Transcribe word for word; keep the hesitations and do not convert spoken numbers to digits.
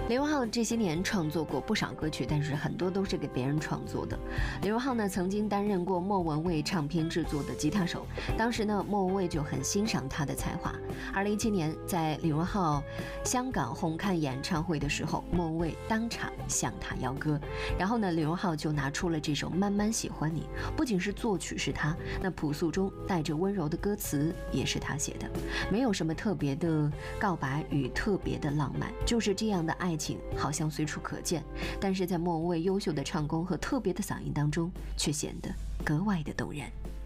李荣浩这些年创作过不少歌曲，但是很多都是给别人创作的。李荣浩呢，曾经担任过莫文蔚唱片制作的吉他手，当时呢，莫文蔚就很欣赏他的才华。二零一七年，在李荣浩香港红磡演唱会的时候，莫文蔚当场向他邀歌，然后呢，李荣浩就拿出了这首《慢慢喜欢你》，不仅是作曲是他，那朴素中带着温柔的歌词也是他写的，没有什么特别的告白与特别的浪漫，就是这样的爱情好像随处可见，但是在莫文蔚优秀的唱功和特别的嗓音当中，却显得格外的动人。